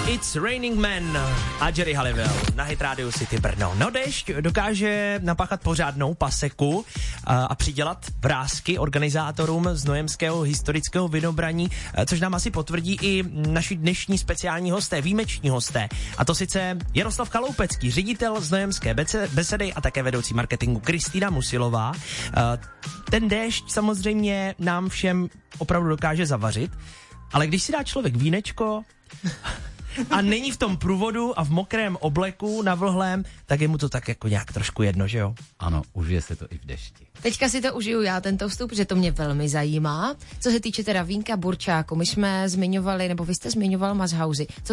It's Raining Man a Jerry Halliwell na Hit Radio City Brno. No déšť dokáže napáchat pořádnou paseku a přidělat vrásky organizátorům z Nojemského historického vynobraní, což nám asi potvrdí i naši dnešní speciální hosté, výjimeční hosté. A to sice Jaroslav Chaloupecký, ředitel z Nojemské besedy a také vedoucí marketingu Kristýna Musilová. Ten déšť samozřejmě nám všem opravdu dokáže zavařit, ale když si dá člověk vínečko a není v tom průvodu a v mokrém obleku na vlhlém, tak je mu to tak jako nějak trošku jedno, že jo? Ano, užije se to i v dešti. Teďka si to užiju já, tento vstup, že to mě velmi zajímá. Co se týče teda vínka burčáku, my jsme zmiňovali, nebo vy jste zmiňoval Mazhauzy. Co